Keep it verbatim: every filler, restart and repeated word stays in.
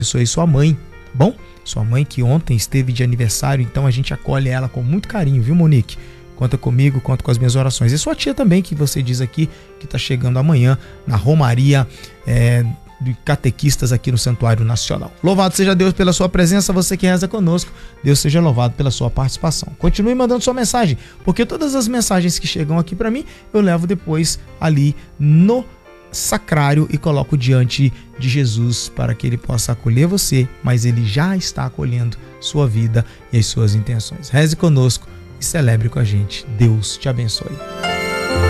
abençoe sua mãe, tá bom? Sua mãe que ontem esteve de aniversário, então a gente acolhe ela com muito carinho, viu, Monique? Conta comigo, conta com as minhas orações. E sua tia também, que você diz aqui, que está chegando amanhã na Romaria é, de Catequistas aqui no Santuário Nacional. Louvado seja Deus pela sua presença, você que reza conosco, Deus seja louvado pela sua participação. Continue mandando sua mensagem, porque todas as mensagens que chegam aqui para mim, eu levo depois ali no sacrário e coloco diante de Jesus para que ele possa acolher você, mas ele já está acolhendo sua vida e as suas intenções. Reze conosco e celebre com a gente. Deus te abençoe.